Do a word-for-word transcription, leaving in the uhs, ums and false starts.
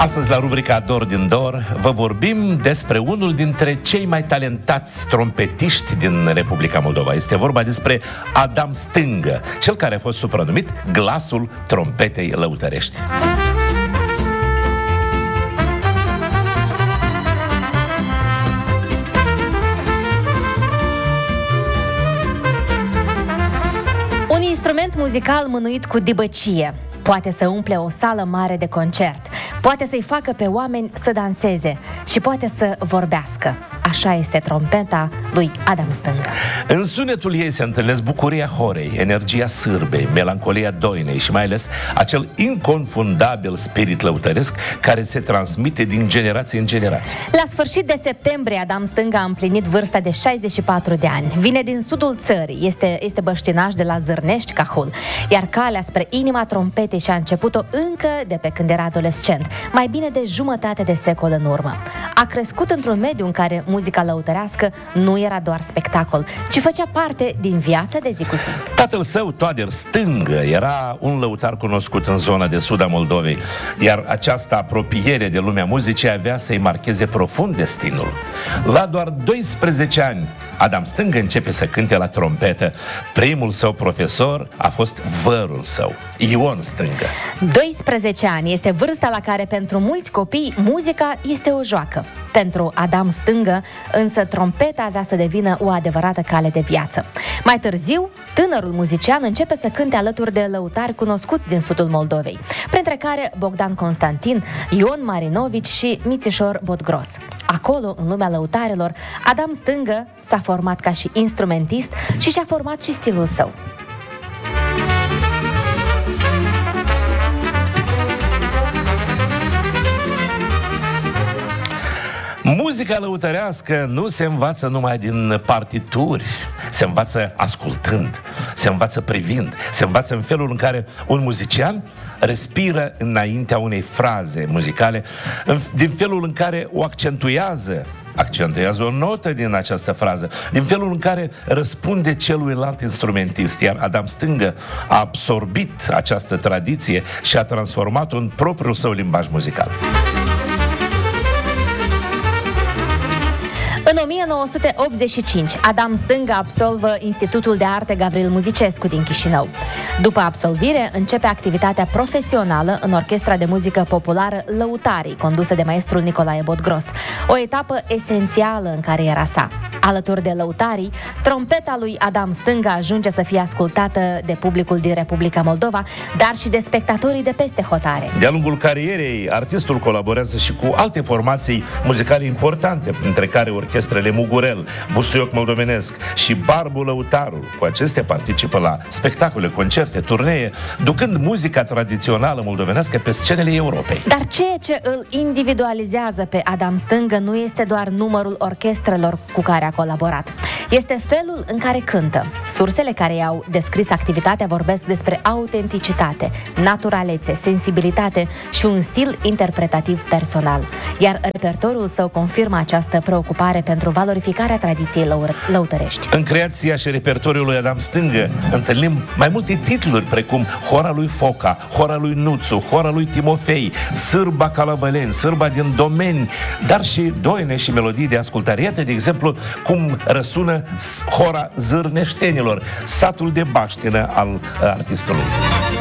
Astăzi, la rubrica Dor din Dor, vă vorbim despre unul dintre cei mai talentați trompetiști din Republica Moldova. Este vorba despre Adam Stângă, cel care a fost supranumit glasul trompetei lăutărești. Un instrument muzical mânuit cu dibăcie poate să umple o sală mare de concert, poate să-i facă pe oameni să danseze și poate să vorbească. Așa este trompeta lui Adam Stângă. În sunetul ei se întâlnesc bucuria horei, energia sârbei, melancolia doinei și mai ales acel inconfundabil spirit lăutăresc care se transmite din generație în generație. La sfârșit de septembrie, Adam Stângă a împlinit vârsta de șaizeci și patru de ani. Vine din sudul țării, este, este băștinaș de la Zârnești, Cahul, iar calea spre inima trompetei și-a început-o încă de pe când era adolescent, mai bine de jumătate de secol în urmă. A crescut într-un mediu în care muzica lăutărească nu era doar spectacol, ci făcea parte din viața de zi cu zi. Tatăl său, Toader Stângă, era un lăutar cunoscut în zona de sud a Moldovei, iar această apropiere de lumea muzicii avea să-i marcheze profund destinul. La doar doisprezece ani, Adam Stângă începe să cânte la trompetă. Primul său profesor a fost vărul său, Ion Stângă. doisprezece ani este vârsta la care pentru mulți copii muzica este o joacă. Pentru Adam Stângă, însă, trompeta avea să devină o adevărată cale de viață. Mai târziu, tânărul muzician începe să cânte alături de lăutari cunoscuți din sudul Moldovei, printre care Bogdan Constantin, Ion Marinovici și Mițișor Bodgros. Acolo, în lumea lăutarilor, Adam Stângă s-a format ca și instrumentist și și-a format și stilul său. Muzica lăutărească nu se învață numai din partituri, se învață ascultând, se învață privind, se învață în felul în care un muzician respiră înaintea unei fraze muzicale, din felul în care o accentuează, accentuează o notă din această frază, din felul în care răspunde celuilalt instrumentist. Iar Adam Stângă a absorbit această tradiție și a transformat-o în propriul său limbaj muzical. În o mie nouă sute optzeci și cinci, Adam Stângă absolvă Institutul de Arte Gavril Muzicescu din Chișinău. După absolvire, începe activitatea profesională în Orchestra de Muzică Populară Lăutarii, condusă de maestrul Nicolae Bodgros, o etapă esențială în cariera sa. Alături de lăutarii, trompeta lui Adam Stângă ajunge să fie ascultată de publicul din Republica Moldova, dar și de spectatorii de peste hotare. De-a lungul carierei, artistul colaborează și cu alte formații muzicale importante, între care orchestrele Mugurel, Busuioc Moldovenesc și Barbu Lăutarul. Cu acestea participă la spectacole, concerte, turnee, ducând muzica tradițională moldovenească pe scenele Europei. Dar ceea ce îl individualizează pe Adam Stângă nu este doar numărul orchestrelor cu care a colaborat. Este felul în care cântă. Sursele care i-au descris activitatea vorbesc despre autenticitate, naturalețe, sensibilitate și un stil interpretativ personal. Iar repertoriul său confirmă această preocupare pentru valorificarea tradiției lăutărești. În creația și repertoriul lui Adam Stângă întâlnim mai multe titluri precum Hora lui Foca, Hora lui Nuțu, Hora lui Timofei, Sârba Calavăleni, Sârba din Domeni, dar și doine și melodii de ascultare. Iată, de exemplu, cum răsună Hora Zârneștenilor, satul de baștină al artistului.